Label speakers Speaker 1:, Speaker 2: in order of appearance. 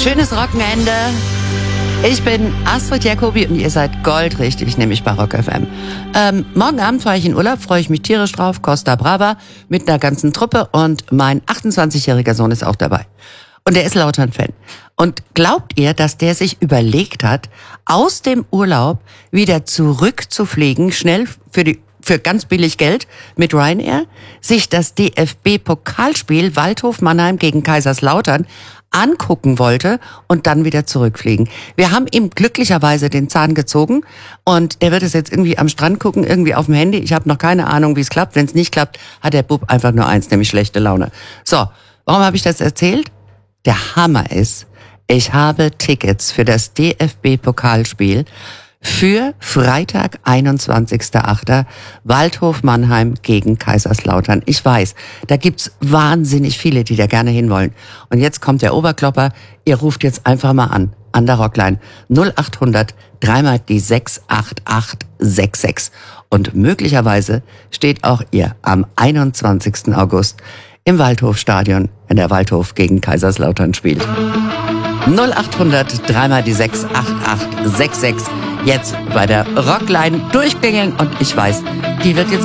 Speaker 1: Schönes Wochenende. Ich bin Astrid Jacobi und ihr seid goldrichtig, nämlich bei Rock FM. Morgen Abend fahre ich in Urlaub, freue ich mich tierisch drauf. Costa Brava mit einer ganzen Truppe und mein 28-jähriger Sohn ist auch dabei. Und der ist Lautern-Fan. Und glaubt ihr, dass der sich überlegt hat, aus dem Urlaub wieder zurückzufliegen, schnell für ganz billig Geld mit Ryanair, sich das DFB-Pokalspiel Waldhof Mannheim gegen Kaiserslautern angucken wollte und dann wieder zurückfliegen. Wir haben ihm glücklicherweise den Zahn gezogen und der wird es jetzt irgendwie am Strand gucken, irgendwie auf dem Handy. Ich habe noch keine Ahnung, wie es klappt. Wenn es nicht klappt, hat der Bub einfach nur eins, nämlich schlechte Laune. So, warum habe ich das erzählt? Der Hammer ist, ich habe Tickets für das DFB-Pokalspiel für Freitag, 21.08. Waldhof Mannheim gegen Kaiserslautern. Ich weiß, da gibt's wahnsinnig viele, die da gerne hinwollen. Und jetzt kommt der Oberklopper. Ihr ruft jetzt einfach mal an der Rockline 0800 dreimal die 68866. Und möglicherweise steht auch ihr am 21. August im Waldhofstadion, wenn der Waldhof gegen Kaiserslautern spielt. 0800 dreimal die 68866. Jetzt bei der Rockline durchklingeln und ich weiß, die wird jetzt